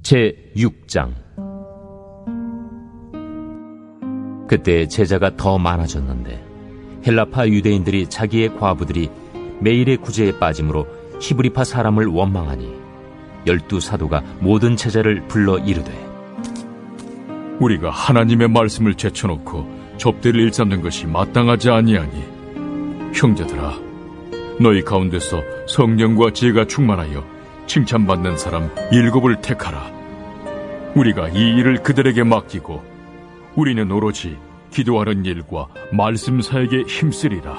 제6장. 그때 제자가 더 많아졌는데 헬라파 유대인들이 자기의 과부들이 매일의 구제에 빠짐으로 히브리파 사람을 원망하니 12 사도가 모든 제자를 불러 이르되, 우리가 하나님의 말씀을 제쳐놓고 접대를 일삼는 것이 마땅하지 아니하니, 형제들아, 너희 가운데서 성령과 지혜가 충만하여 칭찬받는 사람 7을 택하라. 우리가 이 일을 그들에게 맡기고 우리는 오로지 기도하는 일과 말씀 사역에 힘쓰리라.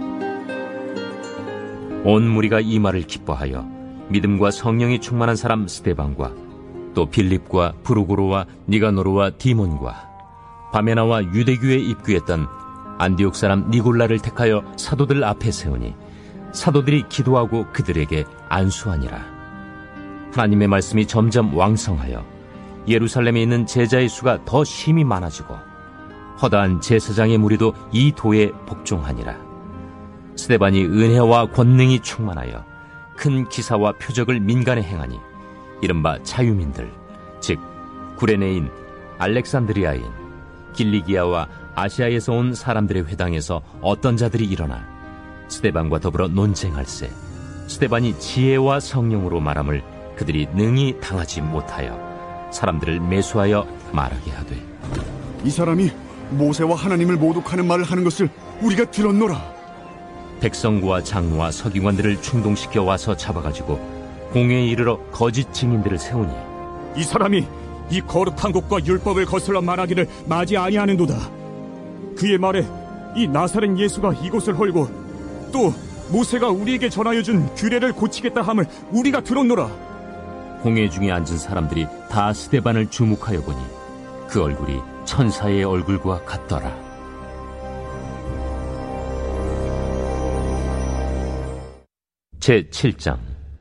온 무리가 이 말을 기뻐하여 믿음과 성령이 충만한 사람 스데반과 또 빌립과 브루고로와 니가노르와 디몬과 바메나와 유대교에 입교했던 안디옥 사람 니골라를 택하여 사도들 앞에 세우니 사도들이 기도하고 그들에게 안수하니라. 하나님의 말씀이 점점 왕성하여 예루살렘에 있는 제자의 수가 더 심히 많아지고 허다한 제사장의 무리도 이 도에 복종하니라. 스데반이 은혜와 권능이 충만하여 큰 기사와 표적을 민간에 행하니 이른바 자유민들, 즉 구레네인, 알렉산드리아인, 길리기아와 아시아에서 온 사람들의 회당에서 어떤 자들이 일어나 스데반과 더불어 논쟁할세 스데반이 지혜와 성령으로 말함을 그들이 능히 당하지 못하여 사람들을 매수하여 말하게 하되, 이 사람이 모세와 하나님을 모독하는 말을 하는 것을 우리가 들었노라. 백성과 장로와 서기관들을 충동시켜 와서 잡아가지고 공회에 이르러 거짓 증인들을 세우니, 이 사람이 이 거룩한 곳과 율법을 거슬러 말하기를 마지 아니하는도다. 그의 말에 이 나사렛 예수가 이곳을 헐고 또 모세가 우리에게 전하여 준 규례를 고치겠다 함을 우리가 들었노라. 공회 중에 앉은 사람들이 다 스데반을 주목하여 보니 그 얼굴이 천사의 얼굴과 같더라. 제7장.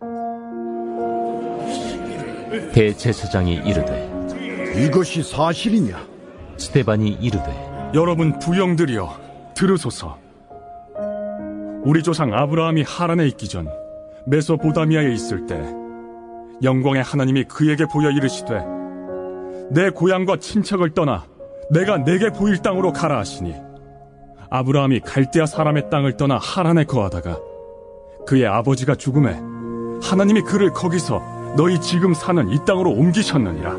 대제사장이 이르되, 이것이 사실이냐? 스데반이 이르되, 여러분 부영들이여 들으소서. 우리 조상 아브라함이 하란에 있기 전 메소포다미아에 있을 때 영광의 하나님이 그에게 보여 이르시되, 내 고향과 친척을 떠나 내가 내게 보일 땅으로 가라 하시니, 아브라함이 갈대아 사람의 땅을 떠나 하란에 거하다가 그의 아버지가 죽음에 하나님이 그를 거기서 너희 지금 사는 이 땅으로 옮기셨느니라.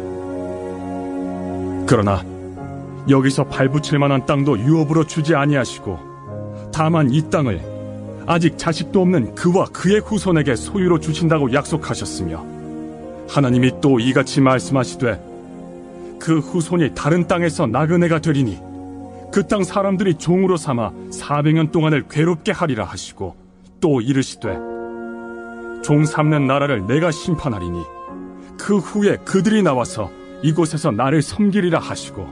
그러나 여기서 발붙일 만한 땅도 유업으로 주지 아니하시고 다만 이 땅을 아직 자식도 없는 그와 그의 후손에게 소유로 주신다고 약속하셨으며, 하나님이 또 이같이 말씀하시되, 그 후손이 다른 땅에서 나그네가 되리니 그 땅 사람들이 종으로 삼아 400년 동안을 괴롭게 하리라 하시고, 또 이르시되, 종 삼는 나라를 내가 심판하리니 그 후에 그들이 나와서 이곳에서 나를 섬기리라 하시고,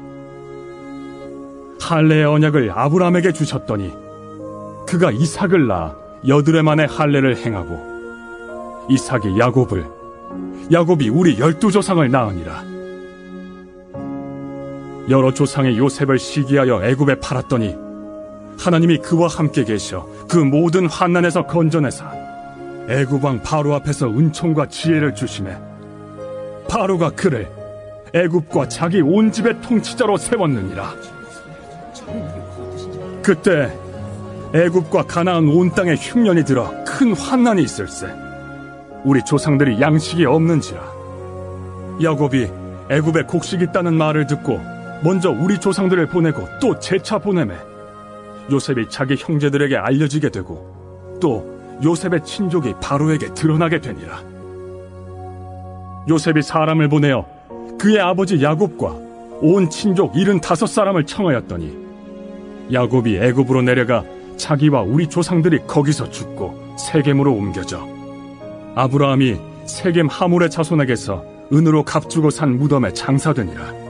할례의 언약을 아브라함에게 주셨더니 그가 이삭을 낳아 8해 만에 할례를 행하고, 이삭이 야곱을, 야곱이 우리 12조상을 낳으니라. 여러 조상의 요셉을 시기하여 애굽에 팔았더니 하나님이 그와 함께 계셔 그 모든 환난에서 건져내사 애굽 왕 바로 앞에서 은총과 지혜를 주시매, 바로가 그를 애굽과 자기 온 집의 통치자로 세웠느니라. 그때 애굽과 가나안 온 땅에 흉년이 들어 큰 환난이 있을세. 우리 조상들이 양식이 없는지라. 야곱이 애굽에 곡식 있다는 말을 듣고 먼저 우리 조상들을 보내고 또 재차 보내매, 요셉이 자기 형제들에게 알려지게 되고 또 요셉의 친족이 바로에게 드러나게 되니라. 요셉이 사람을 보내어 그의 아버지 야곱과 온 친족 75사람을 청하였더니, 야곱이 애굽으로 내려가 자기와 우리 조상들이 거기서 죽고 세겜으로 옮겨져 아브라함이 세겜 하몰의 자손에게서 은으로 값주고 산 무덤에 장사되니라.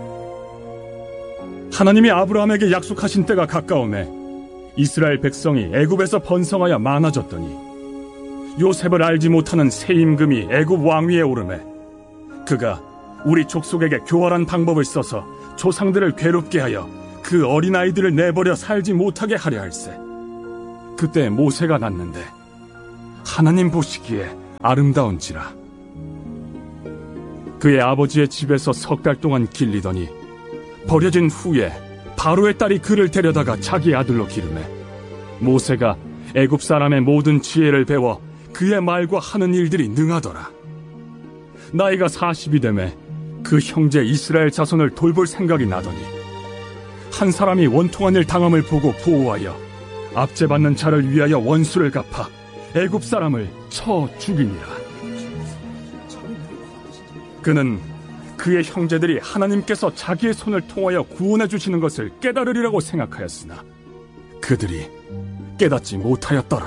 하나님이 아브라함에게 약속하신 때가 가까우매 이스라엘 백성이 애굽에서 번성하여 많아졌더니 요셉을 알지 못하는 새 임금이 애굽 왕위에 오르매 그가 우리 족속에게 교활한 방법을 써서 조상들을 괴롭게 하여 그 어린아이들을 내버려 살지 못하게 하려 할세. 그때 모세가 났는데 하나님 보시기에 아름다운지라. 그의 아버지의 집에서 3달 동안 길리더니 버려진 후에 바로의 딸이 그를 데려다가 자기 아들로 기르매 모세가 애굽 사람의 모든 지혜를 배워 그의 말과 하는 일들이 능하더라. 나이가 40이 되매 그 형제 이스라엘 자손을 돌볼 생각이 나더니 한 사람이 원통한 일 당함을 보고 보호하여 압제받는 자를 위하여 원수를 갚아 애굽 사람을 쳐 죽이니라. 그는 그의 형제들이 하나님께서 자기의 손을 통하여 구원해 주시는 것을 깨달으리라고 생각하였으나 그들이 깨닫지 못하였더라.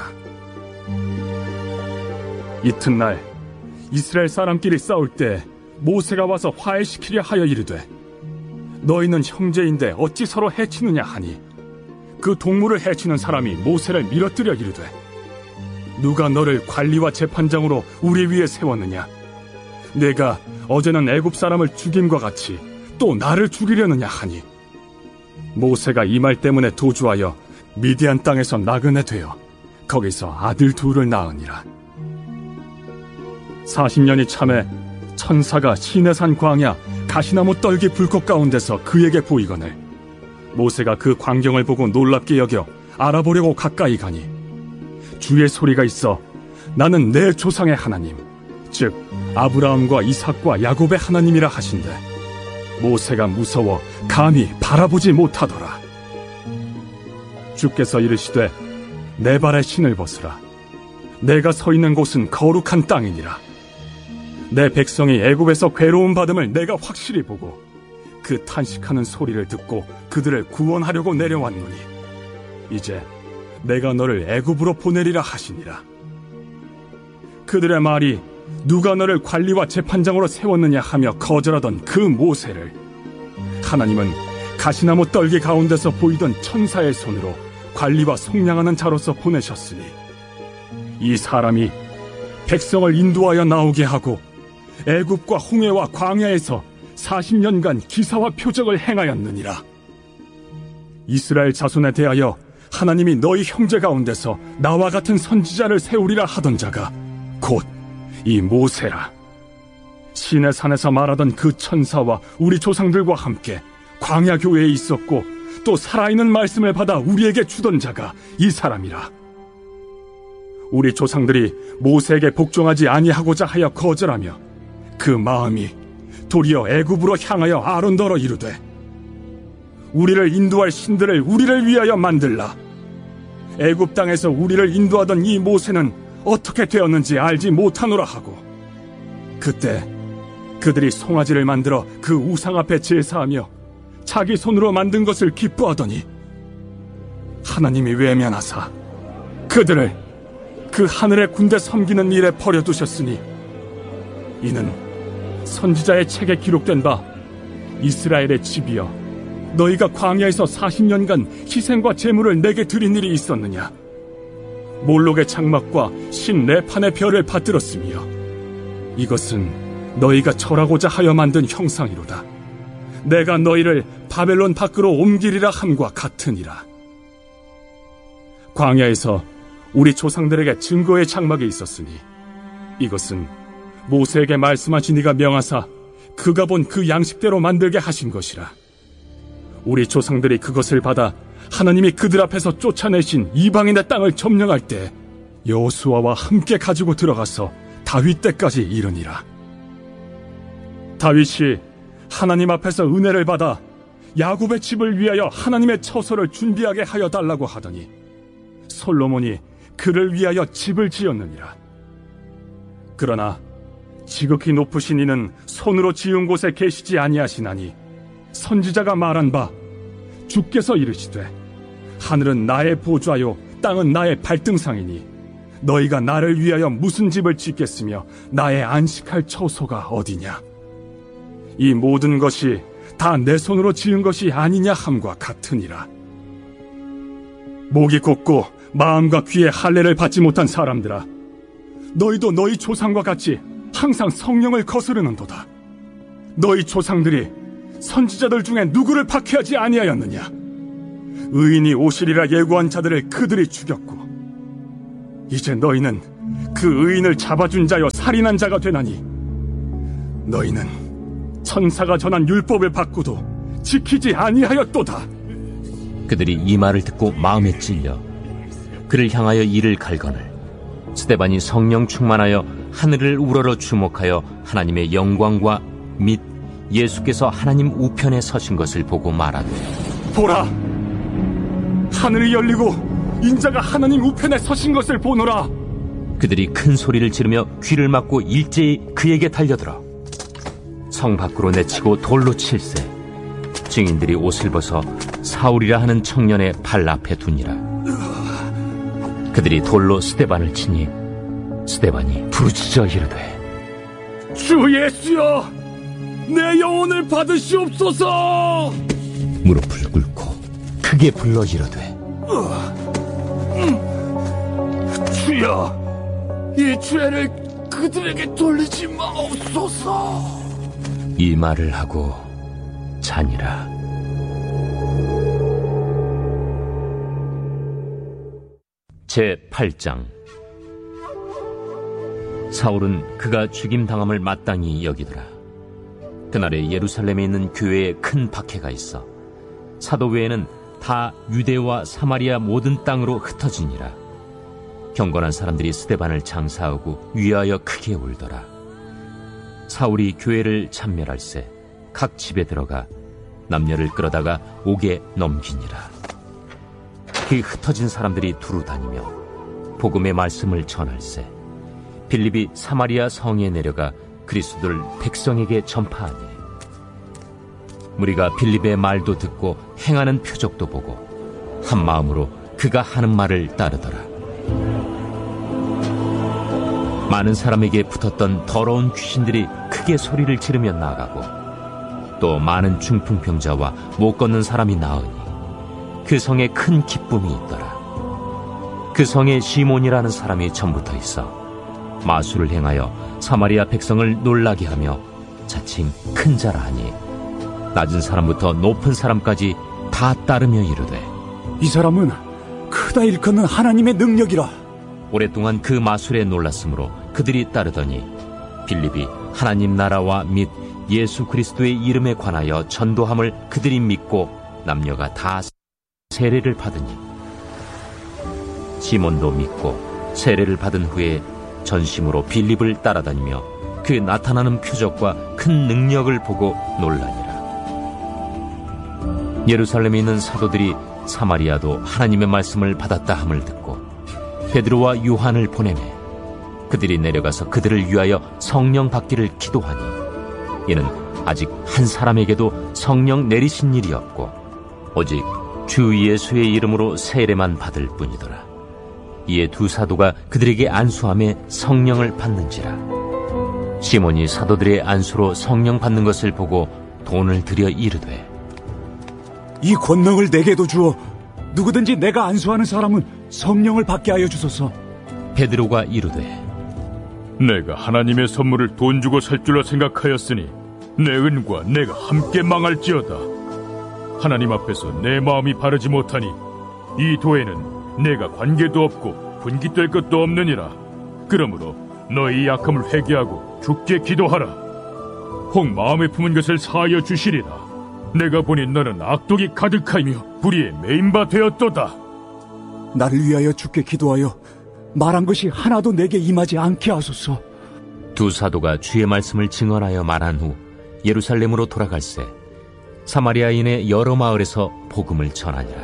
이튿날 이스라엘 사람끼리 싸울 때 모세가 와서 화해시키려 하여 이르되 너희는 형제인데 어찌 서로 해치느냐 하니 그 동물을 해치는 사람이 모세를 밀어뜨려 이르되 누가 너를 관리와 재판장으로 우리 위에 세웠느냐? 내가 어제는 애굽 사람을 죽임과 같이 또 나를 죽이려느냐 하니 모세가 이 말 때문에 도주하여 미디안 땅에서 나그네 되어 거기서 아들 둘을 낳으니라. 40년이 참에 천사가 시내산 광야 가시나무 떨기 불꽃 가운데서 그에게 보이거늘 모세가 그 광경을 보고 놀랍게 여겨 알아보려고 가까이 가니 주의 소리가 있어 나는 내 조상의 하나님 즉 아브라함과 이삭과 야곱의 하나님이라 하신대 모세가 무서워 감히 바라보지 못하더라. 주께서 이르시되 내 발에 신을 벗으라. 내가 서 있는 곳은 거룩한 땅이니라. 내 백성이 애굽에서 괴로움 받음을 내가 확실히 보고 그 탄식하는 소리를 듣고 그들을 구원하려고 내려왔노니 이제 내가 너를 애굽으로 보내리라 하시니라. 그들의 말이 누가 너를 관리와 재판장으로 세웠느냐 하며 거절하던 그 모세를 하나님은 가시나무 떨기 가운데서 보이던 천사의 손으로 관리와 속량하는 자로서 보내셨으니 이 사람이 백성을 인도하여 나오게 하고 애굽과 홍해와 광야에서 40년간 기사와 표적을 행하였느니라. 이스라엘 자손에 대하여 하나님이 너희 형제 가운데서 나와 같은 선지자를 세우리라 하던 자가 곧 이 모세라. 시내산에서 말하던 그 천사와 우리 조상들과 함께 광야 교회에 있었고 또 살아있는 말씀을 받아 우리에게 주던 자가 이 사람이라. 우리 조상들이 모세에게 복종하지 아니하고자 하여 거절하며 그 마음이 도리어 애굽으로 향하여 아론더러 이르되 우리를 인도할 신들을 우리를 위하여 만들라. 애굽 땅에서 우리를 인도하던 이 모세는 어떻게 되었는지 알지 못하노라 하고 그때 그들이 송아지를 만들어 그 우상 앞에 제사하며 자기 손으로 만든 것을 기뻐하더니 하나님이 외면하사 그들을 그 하늘의 군대 섬기는 일에 버려두셨으니 이는 선지자의 책에 기록된 바 이스라엘의 집이여 너희가 광야에서 40년간 희생과 제물을 내게 드린 일이 있었느냐? 몰록의 장막과 신 레판의 별을 받들었으며 이것은 너희가 절하고자 하여 만든 형상이로다. 내가 너희를 바벨론 밖으로 옮기리라 함과 같으니라. 광야에서 우리 조상들에게 증거의 장막이 있었으니 이것은 모세에게 말씀하신 이가 명하사 그가 본 그 양식대로 만들게 하신 것이라. 우리 조상들이 그것을 받아 하나님이 그들 앞에서 쫓아내신 이방인의 땅을 점령할 때 여호수아와 함께 가지고 들어가서 다윗 때까지 이르니라. 다윗이 하나님 앞에서 은혜를 받아 야곱의 집을 위하여 하나님의 처소를 준비하게 하여 달라고 하더니 솔로몬이 그를 위하여 집을 지었느니라. 그러나 지극히 높으신 이는 손으로 지은 곳에 계시지 아니하시나니 선지자가 말한 바 주께서 이르시되 하늘은 나의 보좌요 땅은 나의 발등상이니 너희가 나를 위하여 무슨 집을 짓겠으며 나의 안식할 처소가 어디냐? 이 모든 것이 다 내 손으로 지은 것이 아니냐 함과 같으니라. 목이 곧고 마음과 귀에 할례를 받지 못한 사람들아, 너희도 너희 조상과 같이 항상 성령을 거스르는도다. 너희 조상들이 선지자들 중에 누구를 박해하지 아니하였느냐? 의인이 오시리라 예고한 자들을 그들이 죽였고 이제 너희는 그 의인을 잡아준 자여 살인한 자가 되나니 너희는 천사가 전한 율법을 받고도 지키지 아니하였도다. 그들이 이 말을 듣고 마음에 찔려 그를 향하여 이를 갈거늘 스데반이 성령 충만하여 하늘을 우러러 주목하여 하나님의 영광과 및 예수께서 하나님 우편에 서신 것을 보고 말하되, 보라, 하늘이 열리고 인자가 하나님 우편에 서신 것을 보노라. 그들이 큰 소리를 지르며 귀를 막고 일제히 그에게 달려들어 성 밖으로 내치고 돌로 칠세. 증인들이 옷을 벗어 사울이라 하는 청년의 발 앞에 두니라. 그들이 돌로 스데반을 치니 스데반이 부르짖어 이르되, 주 예수여, 내 영혼을 받으시옵소서. 무릎을 꿇고 크게 불러 이르되, 주여, 이 죄를 그들에게 돌리지 마옵소서. 이 말을 하고 자니라. 제8장. 사울은 그가 죽임당함을 마땅히 여기더라. 그날에 예루살렘에 있는 교회에 큰 박해가 있어 사도 외에는 다 유대와 사마리아 모든 땅으로 흩어지니라. 경건한 사람들이 스데반을 장사하고 위하여 크게 울더라. 사울이 교회를 참멸할세 각 집에 들어가 남녀를 끌어다가 옥에 넘기니라. 그 흩어진 사람들이 두루 다니며 복음의 말씀을 전할세 빌립이 사마리아 성에 내려가 그리스도를 백성에게 전파하니 무리가 빌립의 말도 듣고 행하는 표적도 보고 한 마음으로 그가 하는 말을 따르더라. 많은 사람에게 붙었던 더러운 귀신들이 크게 소리를 지르며 나가고 또 많은 중풍병자와 못 걷는 사람이 나으니 그 성에 큰 기쁨이 있더라. 그 성에 시몬이라는 사람이 전부터 있어 마술을 행하여 사마리아 백성을 놀라게 하며 자칭 큰 자라 하니 낮은 사람부터 높은 사람까지 다 따르며 이르되, 이 사람은 크다 일컫는 하나님의 능력이라. 오랫동안 그 마술에 놀랐으므로 그들이 따르더니 빌립이 하나님 나라와 및 예수 그리스도의 이름에 관하여 전도함을 그들이 믿고 남녀가 다 세례를 받으니 시몬도 믿고 세례를 받은 후에 전심으로 빌립을 따라다니며 그 나타나는 표적과 큰 능력을 보고 놀라니라. 예루살렘에 있는 사도들이 사마리아도 하나님의 말씀을 받았다 함을 듣고 베드로와 요한을 보내매 그들이 내려가서 그들을 위하여 성령 받기를 기도하니 이는 아직 한 사람에게도 성령 내리신 일이 없고 오직 주 예수의 이름으로 세례만 받을 뿐이더라. 이에 두 사도가 그들에게 안수함에 성령을 받는지라. 시몬이 사도들의 안수로 성령 받는 것을 보고 돈을 들여 이르되, 이 권능을 내게도 주어 누구든지 내가 안수하는 사람은 성령을 받게 하여 주소서. 베드로가 이르되, 내가 하나님의 선물을 돈 주고 살 줄로 생각하였으니 내 은과 내가 함께 망할지어다. 하나님 앞에서 내 마음이 바르지 못하니 이 도에는 내가 관계도 없고 분깃될 것도 없느니라. 그러므로 너희 약함을 회개하고 주께 기도하라. 혹 마음에 품은 것을 사하여 주시리라. 내가 보니 너는 악독이 가득하며 불의에 매인 바 되었도다. 나를 위하여 주께 기도하여 말한 것이 하나도 내게 임하지 않게 하소서. 두 사도가 주의 말씀을 증언하여 말한 후 예루살렘으로 돌아갈새 사마리아인의 여러 마을에서 복음을 전하니라.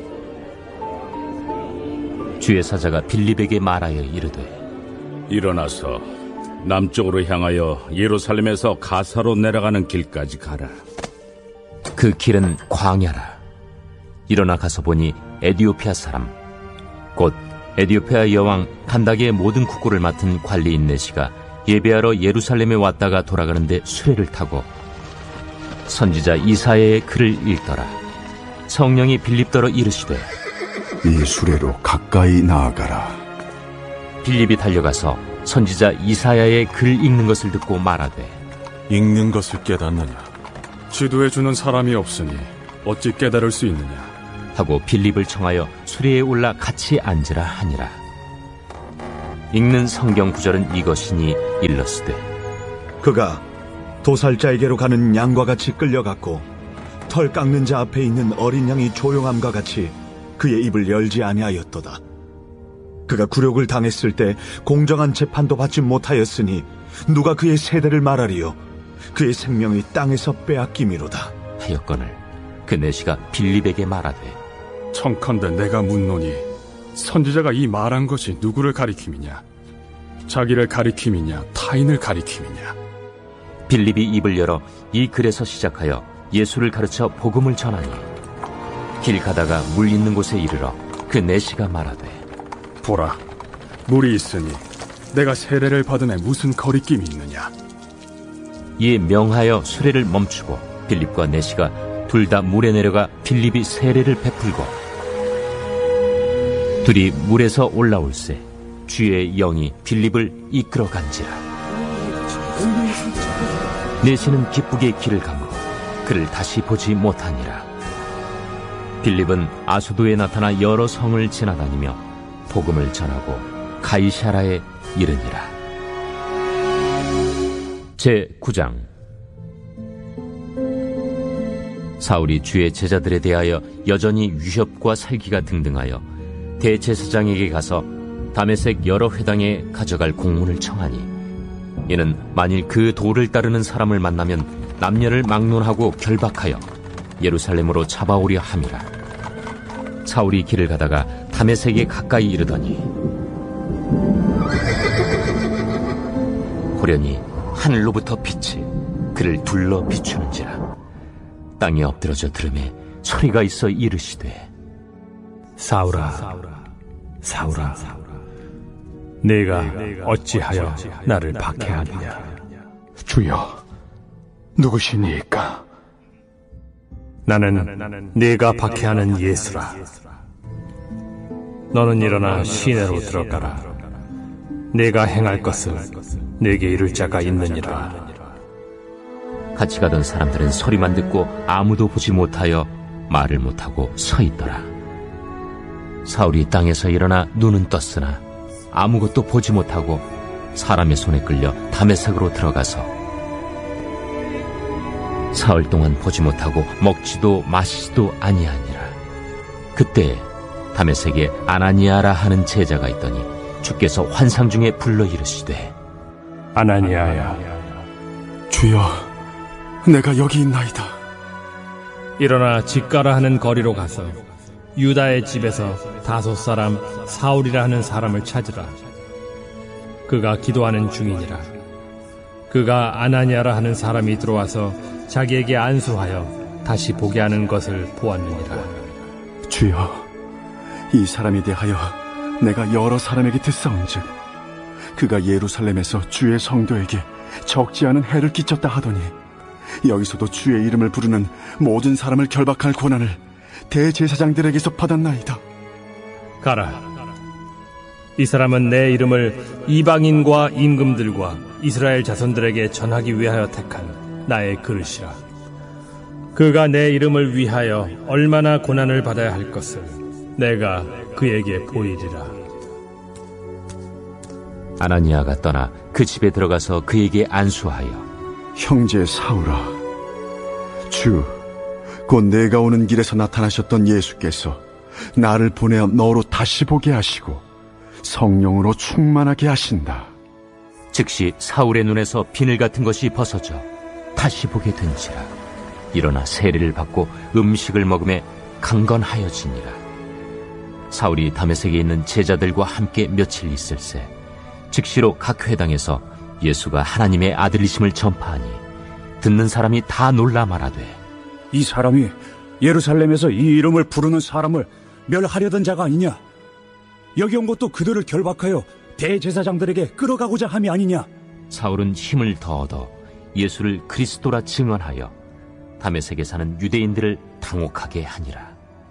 주의 사자가 빌립에게 말하여 이르되, 일어나서 남쪽으로 향하여 예루살렘에서 가사로 내려가는 길까지 가라. 그 길은 광야라. 일어나 가서 보니 에디오피아 사람 곧 에디오피아 여왕 간닥의 모든 국고를 맡은 관리인 내시가 예배하러 예루살렘에 왔다가 돌아가는데 수레를 타고 선지자 이사야의 글을 읽더라. 성령이 빌립더러 이르시되, 이 수레로 가까이 나아가라. 빌립이 달려가서 선지자 이사야의 글 읽는 것을 듣고 말하되, 읽는 것을 깨닫느냐? 지도해주는 사람이 없으니 어찌 깨달을 수 있느냐 하고 빌립을 청하여 수레에 올라 같이 앉으라 하니라. 읽는 성경 구절은 이것이니 일러스되, 그가 도살자에게로 가는 양과 같이 끌려갔고 털 깎는 자 앞에 있는 어린 양이 조용함과 같이 그의 입을 열지 아니하였도다. 그가 굴욕을 당했을 때 공정한 재판도 받지 못하였으니 누가 그의 세대를 말하리요? 그의 생명이 땅에서 빼앗김이로다 하였거늘 그 내시가 빌립에게 말하되 청컨대 내가 묻노니 선지자가 이 말한 것이 누구를 가리킴이냐? 자기를 가리킴이냐? 타인을 가리킴이냐? 빌립이 입을 열어 이 글에서 시작하여 예수를 가르쳐 복음을 전하니 길 가다가 물 있는 곳에 이르러 그 내시가 말하되 보라, 물이 있으니 내가 세례를 받음에 무슨 거리낌이 있느냐? 이에 명하여 수레를 멈추고 빌립과 내시가 둘 다 물에 내려가 빌립이 세례를 베풀고 둘이 물에서 올라올새 주의 영이 빌립을 이끌어 간지라. 내시는 기쁘게 길을 가므로 그를 다시 보지 못하니라. 빌립은 아수도에 나타나 여러 성을 지나다니며 복음을 전하고 가이사라에 이르니라. 제9장. 사울이 주의 제자들에 대하여 여전히 위협과 살기가 등등하여 대제사장에게 가서 다메섹 여러 회당에 가져갈 공문을 청하니 이는 만일 그 도를 따르는 사람을 만나면 남녀를 막론하고 결박하여 예루살렘으로 잡아오려 함이라. 사울이 길을 가다가 다메섹에 가까이 이르더니 호련히 하늘로부터 빛이 그를 둘러 비추는지라. 땅에 엎드러져 들음에 소리가 있어 이르시되 사울아, 사울아, 네가 어찌하여 나를 박해하느냐? 주여, 누구시니까? 나는 네가 박해하는 예수라. 너는 일어나 시내로 들어가라. 네가 행할 것을 네게 이룰 자가 있느니라. 같이 가던 사람들은 소리만 듣고 아무도 보지 못하여 말을 못하고 서 있더라. 사울이 땅에서 일어나 눈은 떴으나 아무것도 보지 못하고 사람의 손에 끌려 다메섹으로 들어가서 사흘 동안 보지 못하고 먹지도 마시지도 아니하니라. 그때 다메섹에 아나니아라 하는 제자가 있더니 주께서 환상 중에 불러 이르시되 아나니아야. 주여, 내가 여기 있나이다. 일어나 집가라 하는 거리로 가서 유다의 집에서 다소 사람 사울이라 하는 사람을 찾으라. 그가 기도하는 중이니라. 그가 아나니아라 하는 사람이 들어와서 자기에게 안수하여 다시 보게 하는 것을 보았느니라. 주여, 이 사람에 대하여 내가 여러 사람에게 듣사온즉 그가 예루살렘에서 주의 성도에게 적지 않은 해를 끼쳤다 하더니 여기서도 주의 이름을 부르는 모든 사람을 결박할 권한을 대제사장들에게서 받았나이다. 가라. 이 사람은 내 이름을 이방인과 임금들과 이스라엘 자손들에게 전하기 위하여 택한 나의 그릇이라. 그가 내 이름을 위하여 얼마나 고난을 받아야 할 것을 내가 그에게 보이리라. 아나니아가 떠나 그 집에 들어가서 그에게 안수하여 형제 사울아, 곧 내가 오는 길에서 나타나셨던 예수께서 나를 보내어 너로 다시 보게 하시고 성령으로 충만하게 하신다. 즉시 사울의 눈에서 비늘 같은 것이 벗어져 다시 보게 된지라. 일어나 세례를 받고 음식을 먹음에 강건하여지니라. 사울이 다메섹에 있는 제자들과 함께 며칠 있을새 즉시로 각 회당에서 예수가 하나님의 아들이심을 전파하니 듣는 사람이 다 놀라 말하되 이 사람이 예루살렘에서 이 이름을 부르는 사람을 멸하려던 자가 아니냐? 여기 온 것도 그들을 결박하여 대제사장들에게 끌어가고자 함이 아니냐? 사울은 힘을 더 얻어 예수를 그리스도라 증언하여 다메섹에 사는 유대인들을 당혹하게 하니라.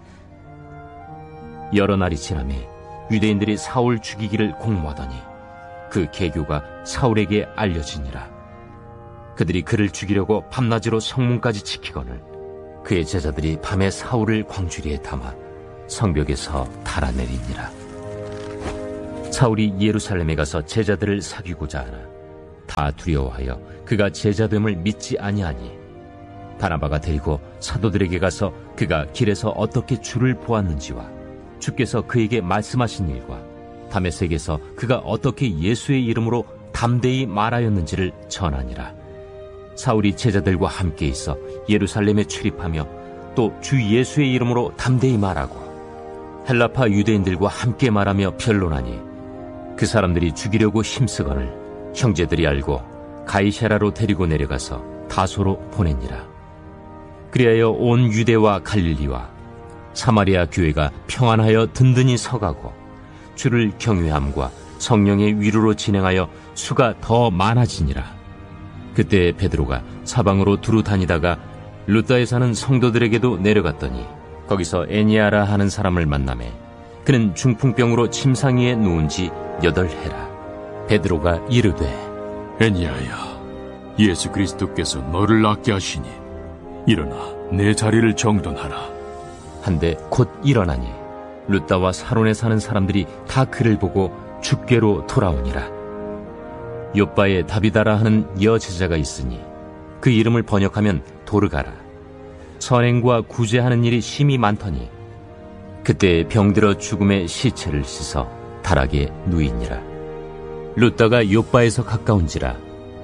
여러 날이 지나매 유대인들이 사울 죽이기를 공모하더니 그 계교가 사울에게 알려지니라. 그들이 그를 죽이려고 밤낮으로 성문까지 지키거늘 그의 제자들이 밤에 사울을 광주리에 담아 성벽에서 달아내리니라. 사울이 예루살렘에 가서 제자들을 사귀고자 하나 다 두려워하여 그가 제자됨을 믿지 아니하니 바나바가 데리고 사도들에게 가서 그가 길에서 어떻게 주를 보았는지와 주께서 그에게 말씀하신 일과 다메섹에서 그가 어떻게 예수의 이름으로 담대히 말하였는지를 전하니라. 사울이 제자들과 함께 있어 예루살렘에 출입하며 또 주 예수의 이름으로 담대히 말하고 헬라파 유대인들과 함께 말하며 변론하니 그 사람들이 죽이려고 힘쓰거늘 형제들이 알고 가이사랴로 데리고 내려가서 다소로 보내니라. 그리하여 온 유대와 갈릴리와 사마리아 교회가 평안하여 든든히 서가고 주를 경외함과 성령의 위로로 진행하여 수가 더 많아지니라. 그때 베드로가 사방으로 두루 다니다가 루다에 사는 성도들에게도 내려갔더니 거기서 에니아라 하는 사람을 만나매 그는 중풍병으로 침상 위에 누운 지 8해라. 베드로가 이르되 애니야야, 예수 그리스도께서 너를 낫게 하시니 일어나 내 자리를 정돈하라. 한데 곧 일어나니 루다와 사론에 사는 사람들이 다 그를 보고 주께로 돌아오니라. 요빠에 다비다라 하는 여제자가 있으니 그 이름을 번역하면 도르가라. 선행과 구제하는 일이 심히 많더니 그때 병들어 죽음의 시체를 씻어 다락에 누이니라. 루다가 요빠에서 가까운지라.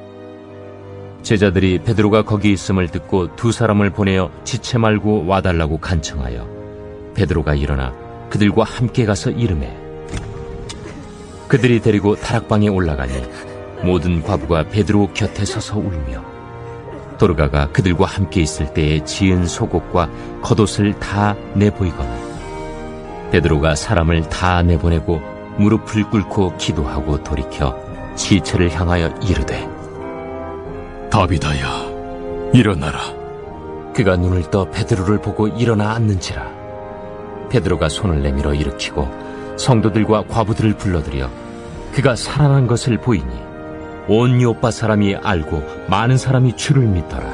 제자들이 베드로가 거기 있음을 듣고 2 사람을 보내어 지체 말고 와달라고 간청하여 베드로가 일어나 그들과 함께 가서 이르매 그들이 데리고 다락방에 올라가니 모든 과부가 베드로 곁에 서서 울며 도르가가 그들과 함께 있을 때에 지은 속옷과 겉옷을 다 내보이거늘 베드로가 사람을 다 내보내고 무릎을 꿇고 기도하고 돌이켜 시체를 향하여 이르되 다비다야, 일어나라. 그가 눈을 떠 베드로를 보고 일어나 앉는지라. 베드로가 손을 내밀어 일으키고 성도들과 과부들을 불러들여 그가 살아난 것을 보이니 온 요빠 사람이 알고 많은 사람이 주를 믿더라.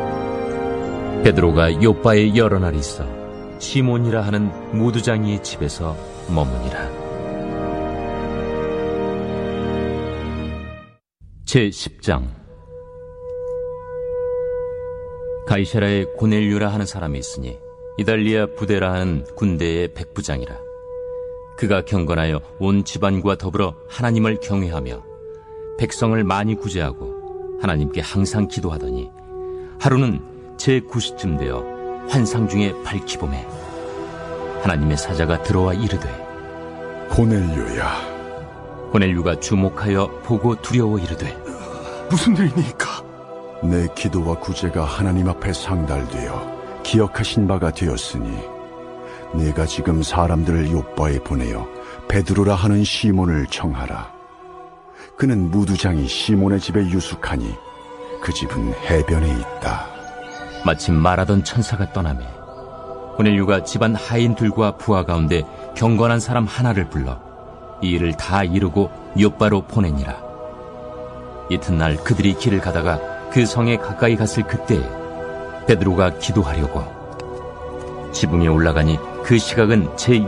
베드로가 요빠에 여러 날 있어 시몬이라 하는 무두장이의 집에서 머무니라. 제10장. 가이사랴에 고넬료라 하는 사람이 있으니 이달리아 부대라 하는 군대의 백부장이라. 그가 경건하여 온 집안과 더불어 하나님을 경외하며 백성을 많이 구제하고 하나님께 항상 기도하더니 하루는 제9시쯤 되어 환상 중에 밝히 보매 하나님의 사자가 들어와 이르되 고넬료야. 고넬료가 주목하여 보고 두려워 이르되 무슨 일이니까? 내 기도와 구제가 하나님 앞에 상달되어 기억하신 바가 되었으니 네가 지금 사람들을 요빠에 보내어 베드로라 하는 시몬을 청하라. 그는 무두장이 시몬의 집에 유숙하니 그 집은 해변에 있다. 마침 말하던 천사가 떠나매 고넬료가 집안 하인들과 부하 가운데 경건한 사람 하나를 불러 이 일을 다 이루고 요빠로 보내니라. 이튿날 그들이 길을 가다가 그 성에 가까이 갔을 그때에 베드로가 기도하려고 지붕에 올라가니 그 시각은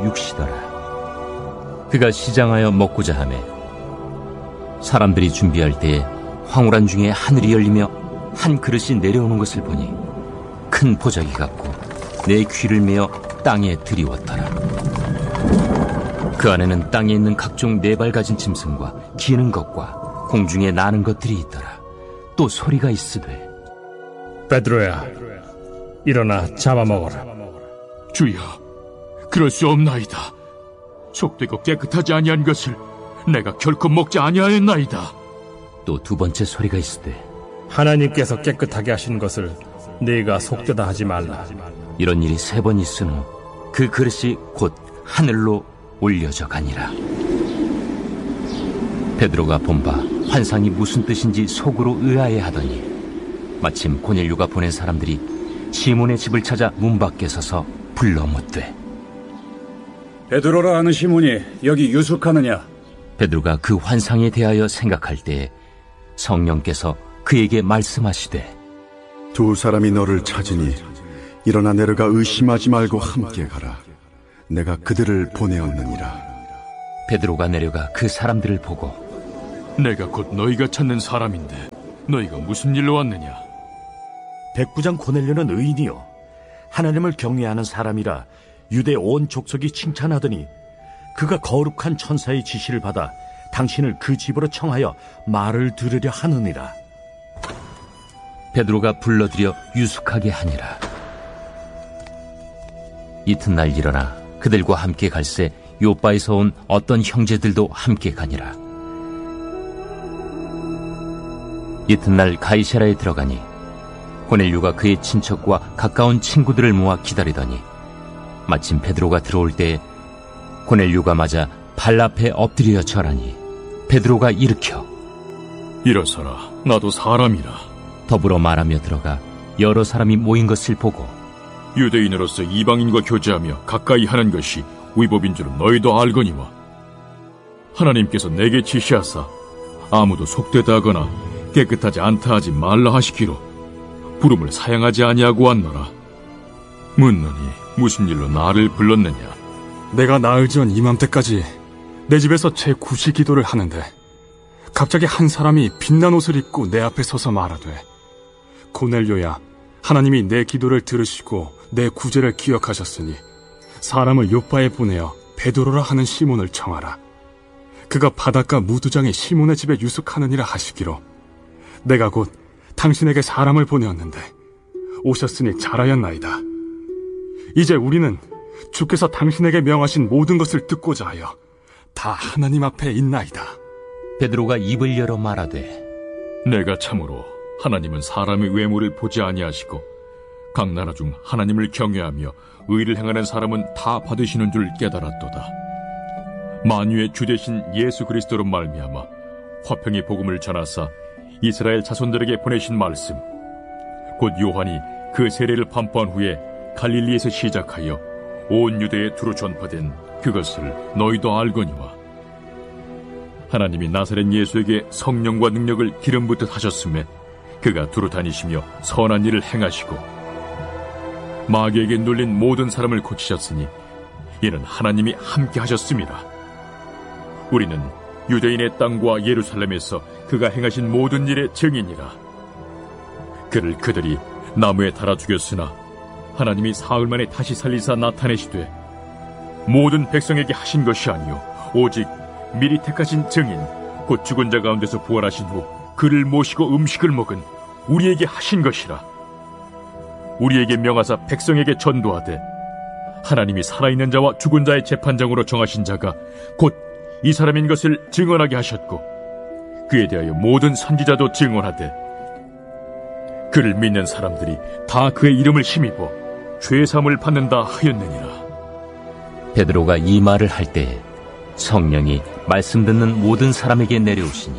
제6시더라. 그가 시장하여 먹고자 하매 사람들이 준비할 때에 황홀한 중에 하늘이 열리며 한 그릇이 내려오는 것을 보니 큰 보자기 같고 내 귀를 메어 땅에 들이웠더라. 그 안에는 땅에 있는 각종 4발 가진 짐승과 기는 것과 공중에 나는 것들이 있더라. 또 소리가 있으되 베드로야, 일어나 잡아먹어라. 주여, 그럴 수 없나이다. 속되고 깨끗하지 아니한 것을 내가 결코 먹지 아니하였나이다. 또 2번째 소리가 있으되 하나님께서 깨끗하게 하신 것을 네가 속되다 하지 말라. 이런 일이 3번 있은 후 그 그릇이 곧 하늘로 올려져 가니라. 베드로가 본바 환상이 무슨 뜻인지 속으로 의아해하더니 마침 고넬료가 보낸 사람들이 시몬의 집을 찾아 문 밖에 서서 불러 묻되 베드로라 하는 시몬이 여기 유숙하느냐? 베드로가 그 환상에 대하여 생각할 때에 성령께서 그에게 말씀하시되 2 사람이 너를 찾으니 일어나 내려가 의심하지 말고 함께 가라. 내가 그들을 보내었느니라. 베드로가 내려가 그 사람들을 보고 내가 곧 너희가 찾는 사람인데 너희가 무슨 일로 왔느냐? 백부장 고넬료는 의인이요 하나님을 경외하는 사람이라 유대 온 족속이 칭찬하더니 그가 거룩한 천사의 지시를 받아 당신을 그 집으로 청하여 말을 들으려 하느니라. 베드로가 불러들여 유숙하게 하니라. 이튿날 일어나 그들과 함께 갈새 요빠에서 온 어떤 형제들도 함께 가니라. 이튿날 가이사랴에 들어가니 고넬료가 그의 친척과 가까운 친구들을 모아 기다리더니 마침 베드로가 들어올 때에 고넬료가 맞아 발 앞에 엎드려 절하니 베드로가 일으켜 일어서라, 나도 사람이라. 더불어 말하며 들어가 여러 사람이 모인 것을 보고 유대인으로서 이방인과 교제하며 가까이 하는 것이 위법인 줄은 너희도 알거니와 하나님께서 내게 지시하사 아무도 속되다 하거나 깨끗하지 않다 하지 말라 하시기로 부름을 사양하지 아니하고 왔노라. 묻노니 무슨 일로 나를 불렀느냐? 내가 나흘 전 이맘때까지 내 집에서 제9시 기도를 하는데 갑자기 한 사람이 빛난 옷을 입고 내 앞에 서서 말하되, 고넬료야, 하나님이 내 기도를 들으시고 내 구제를 기억하셨으니 사람을 요빠에 보내어 베드로라 하는 시몬을 청하라. 그가 바닷가 무두장의 시몬의 집에 유숙하느니라 하시기로 내가 곧 당신에게 사람을 보내었는데 오셨으니 잘하였나이다. 이제 우리는 주께서 당신에게 명하신 모든 것을 듣고자 하여 다 하나님 앞에 있나이다. 베드로가 입을 열어 말하되, 내가 참으로 하나님은 사람의 외모를 보지 아니하시고 각 나라 중 하나님을 경외하며 의를 행하는 사람은 다 받으시는 줄 깨달았도다. 만유의 주 되신 예수 그리스도로 말미암아 화평의 복음을 전하사 이스라엘 자손들에게 보내신 말씀, 곧 요한이 그 세례를 판포한 후에 갈릴리에서 시작하여 온 유대에 두루 전파된 그것을 너희도 알거니와 하나님이 나사렛 예수에게 성령과 능력을 기름 붓듯 하셨음에 그가 두루 다니시며 선한 일을 행하시고 마귀에게 눌린 모든 사람을 고치셨으니 이는 하나님이 함께 하셨습니다. 우리는 유대인의 땅과 예루살렘에서 그가 행하신 모든 일의 증인이라. 그를 그들이 나무에 달아 죽였으나 하나님이 사흘 만에 다시 살리사 나타내시되 모든 백성에게 하신 것이 아니요 오직 미리 택하신 증인 곧 죽은 자 가운데서 부활하신 후 그를 모시고 음식을 먹은 우리에게 하신 것이라. 우리에게 명하사 백성에게 전도하되 하나님이 살아있는 자와 죽은 자의 재판장으로 정하신 자가 곧 이 사람인 것을 증언하게 하셨고 그에 대하여 모든 선지자도 증언하되 그를 믿는 사람들이 다 그의 이름을 힘입어 죄사함을 받는다 하였느니라. 베드로가 이 말을 할 때에 성령이 말씀 듣는 모든 사람에게 내려오시니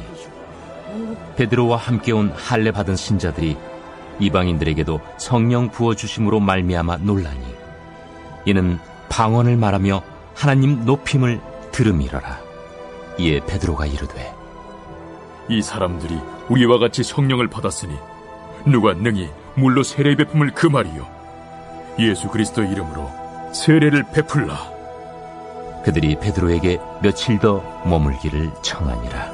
베드로와 함께 온 할례 받은 신자들이 이방인들에게도 성령 부어주심으로 말미암아 놀라니 이는 방언을 말하며 하나님 높임을 들음이러라. 이에 베드로가 이르되, 이 사람들이 우리와 같이 성령을 받았으니 누가 능히 물로 세례 베품을 금하리요 예수 그리스도 이름으로 세례를 베풀라. 그들이 베드로에게 며칠 더 머물기를 청하니라.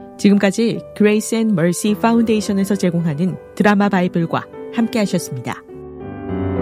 지금까지 그레이스 앤 멀시 파운데이션에서 제공하는 드라마 바이블과 함께 하셨습니다.